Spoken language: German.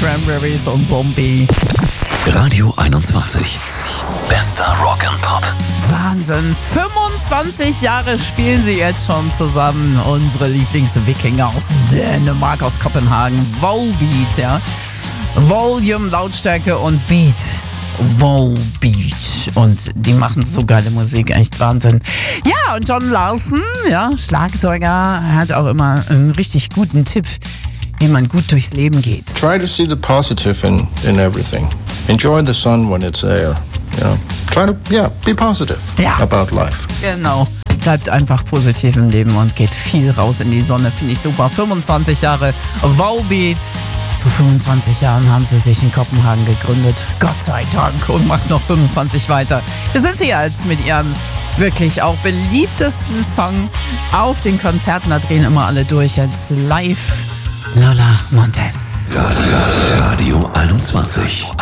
Cranberries und Zombie. Radio 21. Bester Rock and Pop. Wahnsinn. 25 Jahre spielen sie jetzt schon zusammen. Unsere Lieblingswikinger aus Dänemark, aus Kopenhagen. Volbeat, ja. Volume, Lautstärke und Beat. Volbeat. Und die machen so geile Musik, echt Wahnsinn. Ja, und John Larson, ja, Schlagzeuger, hat auch immer einen richtig guten Tipp, wie man gut durchs Leben geht. Try to see the positive in everything. Enjoy the sun when it's there. Try to, be positive about life. Genau. Bleibt einfach positiv im Leben und geht viel raus in die Sonne. Finde ich super. 25 Jahre Volbeat. Vor 25 Jahren haben sie sich in Kopenhagen gegründet. Gott sei Dank. Und macht noch 25 weiter. Wir sind sie jetzt mit ihrem wirklich auch beliebtesten Song auf den Konzerten. Da drehen immer alle durch. Jetzt live Lola Montez. Radio 21.